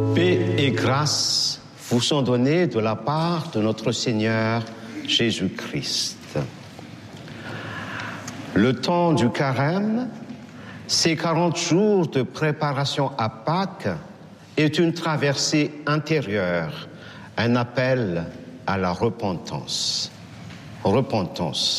Paix et grâce vous sont données de la part de notre Seigneur Jésus-Christ. Le temps du carême, ces 40 jours de préparation à Pâques, est une traversée intérieure, un appel à la repentance. Repentance.